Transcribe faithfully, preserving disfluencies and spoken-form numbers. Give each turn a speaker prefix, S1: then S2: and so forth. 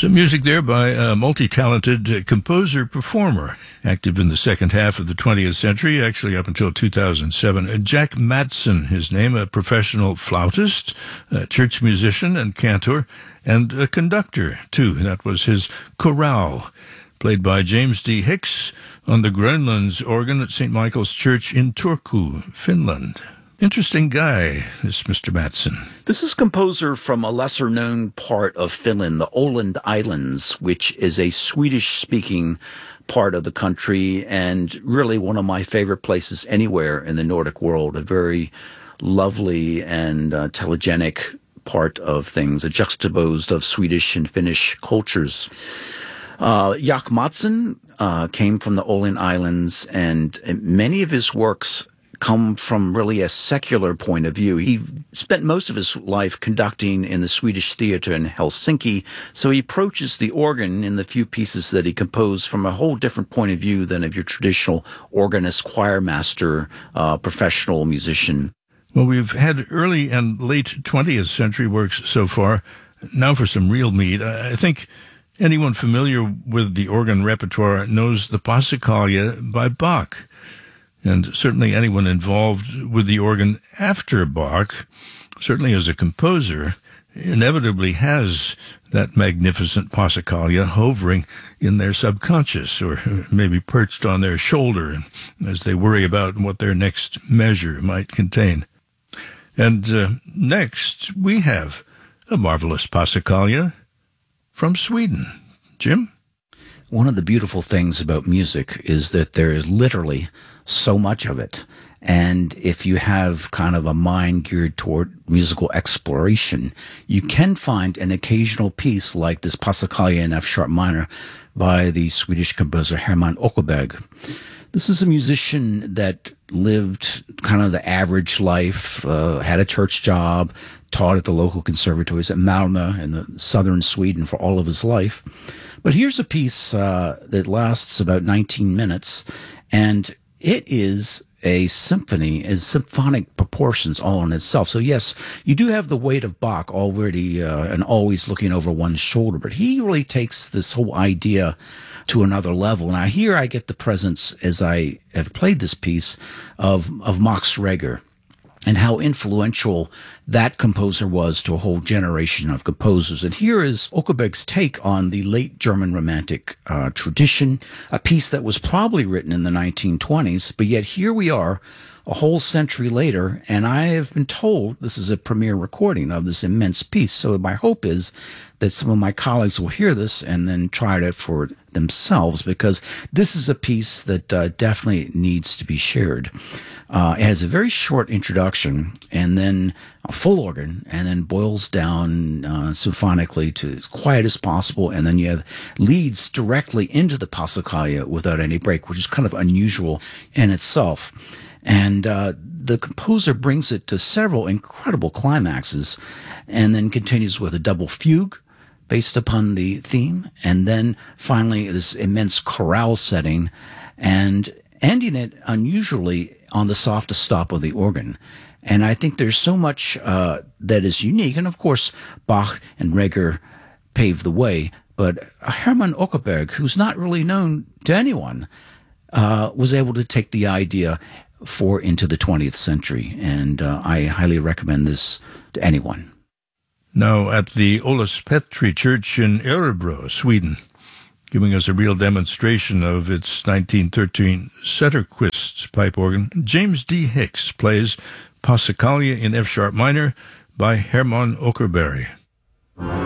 S1: Some music there by a multi-talented uh, composer-performer, active in the second half of the twentieth century, actually up until two thousand seven. Uh, Jack Matson, his name, a professional flautist, a church musician and cantor, and a conductor, too. That was his chorale, played by James D. Hicks on the Grönlands organ at Saint Michael's Church in Turku, Finland. Interesting guy, this Mister Matson.
S2: This is a composer from a lesser-known part of Finland, the Åland Islands, which is a Swedish-speaking part of the country and really one of my favorite places anywhere in the Nordic world. A very lovely and uh, telegenic part of things, a juxtaposed of Swedish and Finnish cultures. Uh, Jack Matson uh, came from the Åland Islands, and many of his works come from really a secular point of view. He spent most of his life conducting in the Swedish theater in Helsinki, so he approaches the organ in the few pieces that he composed from a whole different point of view than of your traditional organist, choir master, uh, professional musician.
S1: Well, we've had early and late twentieth century works so far. Now for some real meat. I think anyone familiar with the organ repertoire knows the Passacaglia by Bach. And certainly anyone involved with the organ after Bach, certainly as a composer, inevitably has that magnificent Passacaglia hovering in their subconscious or maybe perched on their shoulder as they worry about what their next measure might contain. And uh, next, we have a marvelous Passacaglia from Sweden. Jim?
S2: One of the beautiful things about music is that there is literally so much of it. And if you have kind of a mind geared toward musical exploration, you can find an occasional piece like this Passacaglia in F sharp minor by the Swedish composer Herman Åkerberg. This is a musician that lived kind of the average life, uh, had a church job, taught at the local conservatories at Malmö in the southern Sweden for all of his life. But here's a piece uh, that lasts about nineteen minutes, and it is a symphony in symphonic proportions all in itself. So yes, you do have the weight of Bach already uh, and always looking over one's shoulder, but he really takes this whole idea to another level. Now here I get the presence, as I have played this piece, of, of Max Reger, and how influential that composer was to a whole generation of composers. And here is Åkerberg's take on the late German Romantic uh, tradition, a piece that was probably written in the nineteen twenties, but yet here we are a whole century later, and I have been told this is a premiere recording of this immense piece. So my hope is that some of my colleagues will hear this and then try it for themselves, because this is a piece that uh, definitely needs to be shared. Uh, it has a very short introduction and then a full organ, and then boils down uh, symphonically to as quiet as possible, and then you have leads directly into the Passacaglia without any break, which is kind of unusual in itself. And uh, the composer brings it to several incredible climaxes and then continues with a double fugue based upon the theme, and then finally this immense chorale setting, and ending it unusually on the softest stop of the organ. And I think there's so much uh, that is unique. And of course, Bach and Reger paved the way, but Herman Åkerberg, who's not really known to anyone, uh, was able to take the idea for into the twentieth century, and uh, I highly recommend this to anyone.
S1: Now at the Olaus Petri Church in Örebro, Sweden, giving us a real demonstration of its nineteen thirteen Zetterquist pipe organ, James D. Hicks plays Passacaglia in F sharp minor by Herman Åkerberg.